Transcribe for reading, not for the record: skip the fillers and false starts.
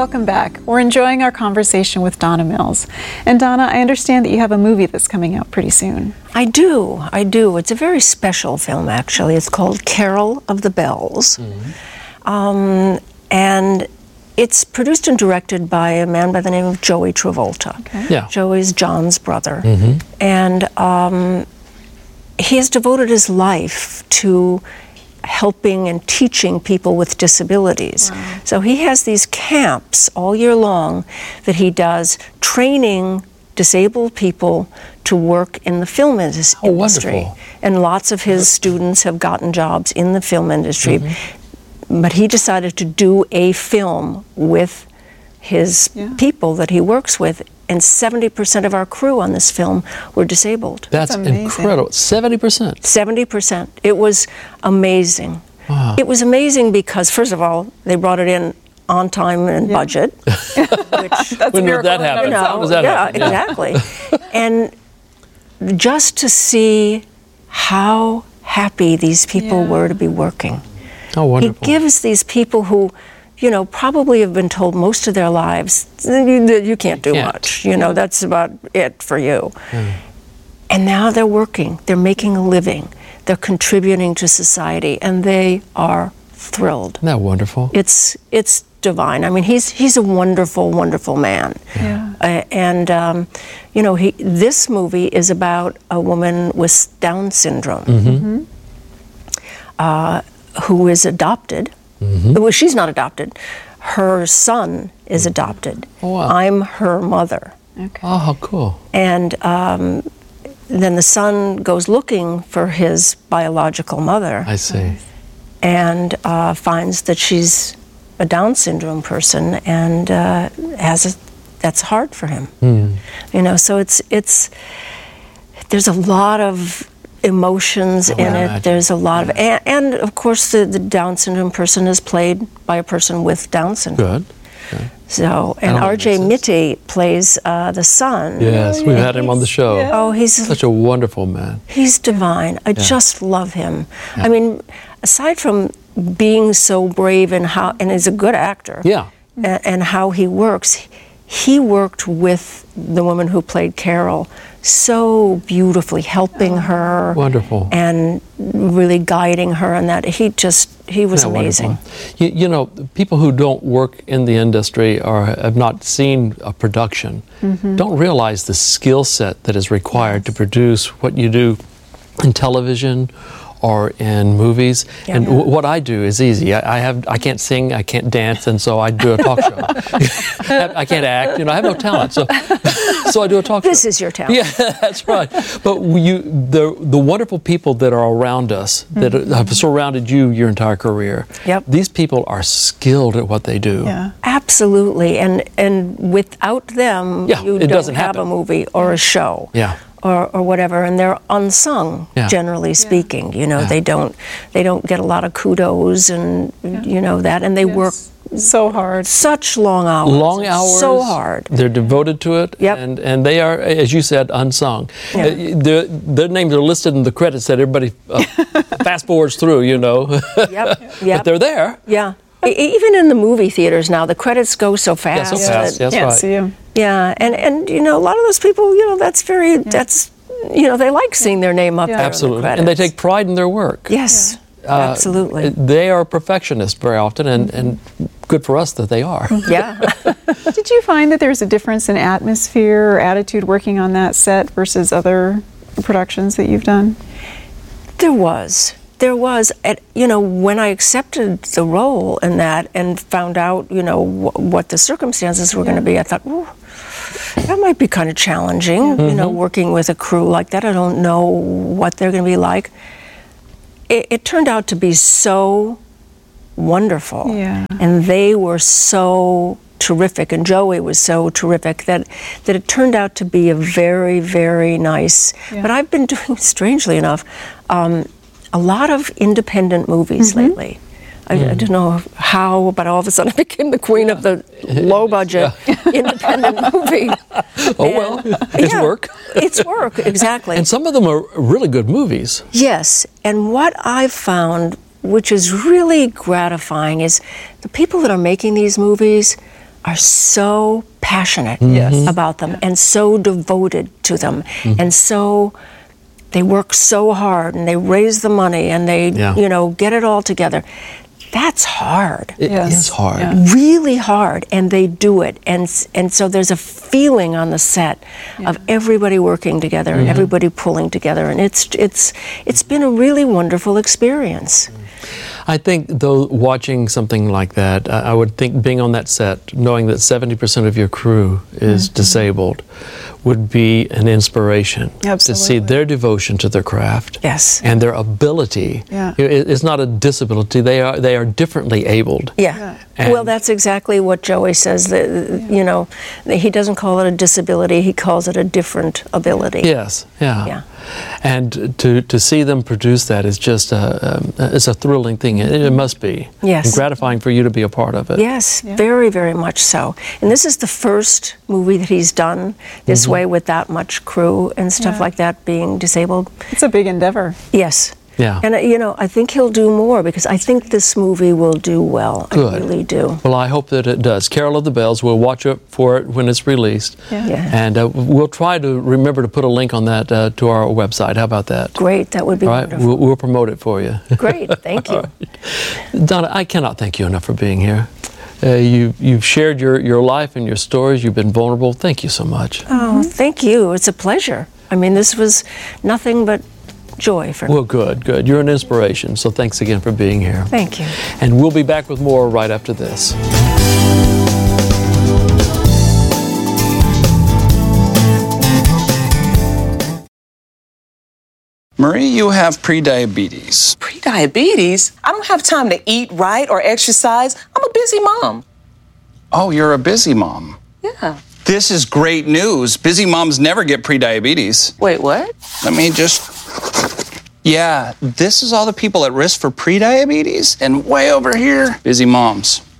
welcome back. We're enjoying our conversation with Donna Mills. And Donna, I understand that you have a movie that's coming out pretty soon. I do. It's a very special film, actually. It's called Carol of the Bells. And it's produced and directed by a man by the name of Joey Travolta. Okay. Yeah. Joey's John's brother. And he has devoted his life to helping and teaching people with disabilities. Wow. So he has these camps all year long that he does, training disabled people to work in the film industry. Wonderful. And lots of his students have gotten jobs in the film industry. But he decided to do a film with his people that he works with, and 70% of our crew on this film were disabled. That's incredible. 70%? 70%. It was amazing. Wow. It was amazing because, first of all, they brought it in on time and budget. Which, When did that happen? How does that happen? Exactly. And just to see how happy these people were to be working. Oh, wonderful. He gives these people who, probably have been told most of their lives, you can't do much. That's about it for you. And now they're working. They're making a living. They're contributing to society, and they are thrilled. Isn't that wonderful? It's divine. I mean, he's a wonderful, wonderful man. This movie is about a woman with Down syndrome who is adopted. Well, she's not adopted. Her son is adopted. Oh, wow. I'm her mother. Okay. Oh, how cool. And then the son goes looking for his biological mother. I see. And finds that she's a Down syndrome person, and that's hard for him. So it's there's a lot of emotions in it. Imagine. There's a lot of, and of course the Down syndrome person is played by a person with Down syndrome. Good. So, and R.J. Mitty plays the son. Yes, we've had him on the show. Oh, he's Such a wonderful man. He's divine. I just love him. I mean, aside from being so brave and he's a good actor. Yeah. And how he works, he worked with the woman who played Carol so beautifully, helping her. Wonderful. And really guiding her, and that he was amazing. Wonderful. People who don't work in the industry or have not seen a production don't realize the skill set that is required to produce what you do in television or in movies. And what I do is easy. I can't sing, I can't dance, and so I do a talk show. I can't act, I have no talent, so I do a talk show. This is your talent. Yeah, that's right. But the wonderful people that are around us, that have surrounded you your entire career, these people are skilled at what they do. Yeah. Absolutely. And without them, you don't have a movie or a show. Yeah. Or whatever, and they're unsung, generally speaking. They don't get a lot of kudos, and that, and they work so hard, such long hours, so hard. They're devoted to it, and they are, as you said, unsung. Their names are listed in the credits that everybody fast forwards through. But they're there. Yeah. Even in the movie theaters now, the credits go so fast. Yeah, so fast. That's can't right. see them. Yeah, and a lot of those people, they like seeing their name up there. Absolutely, in the credits. and they take pride in their work. Yes, absolutely. They are perfectionists very often, and good for us that they are. Yeah. Did you find that there's a difference in atmosphere or attitude working on that set versus other productions that you've done? There was, when I accepted the role in that and found out, what the circumstances were going to be, I thought, ooh, that might be kind of challenging, working with a crew like that. I don't know what they're going to be like. It turned out to be so wonderful. Yeah. And they were so terrific, and Joey was so terrific that it turned out to be a very, very nice. But I've been doing, strangely enough, a lot of independent movies lately. I don't know how, but all of a sudden I became the queen of the low-budget independent movie. It's work. It's work, exactly. And some of them are really good movies. Yes, and what I've found, which is really gratifying, is the people that are making these movies are so passionate Yes. about them and so devoted to them, and so they work so hard and they raise the money and they get it all together. That's hard. It Yes. is hard. Yeah. Really hard, and they do it, and so there's a feeling on the set of everybody working together and everybody pulling together, and it's been a really wonderful experience. I think, though, watching something like that, I would think being on that set, knowing that 70% of your crew is disabled, would be an inspiration to see Absolutely. their devotion to their craft. Yes. And their ability. Yeah. It's not a disability. They are differently abled. Yeah. And- Well, that's exactly what Joey says. That he doesn't call it a disability; he calls it a different ability. Yes. Yeah. Yeah. And to see them produce that is just it's a thrilling thing. It must be. Yes. And gratifying for you to be a part of it. Yes, very, very much so. And this is the first movie that he's done this way with that much crew and stuff Yeah. like that, being disabled. It's a big endeavor. Yes. Yeah. And, I think he'll do more because I think this movie will do well. Good. I really do. Well, I hope that it does. Carol of the Bells, we'll watch out for it when it's released. Yeah. And we'll try to remember to put a link on that to our website. How about that? Great, that would be All right, wonderful. we'll promote it for you. Great, thank you. Donna, I cannot thank you enough for being here. You've shared your life and your stories. You've been vulnerable. Thank you so much. Oh, thank you. It's a pleasure. I mean, this was nothing but joy for me. Well, good. You're an inspiration. So thanks again for being here. Thank you. And we'll be back with more right after this. Marie, you have prediabetes. Prediabetes? I don't have time to eat right or exercise. I'm a busy mom. Oh, you're a busy mom. Yeah. This is great news. Busy moms never get prediabetes. Wait, what? Let me just... Yeah, this is all the people at risk for prediabetes, and way over here, busy moms.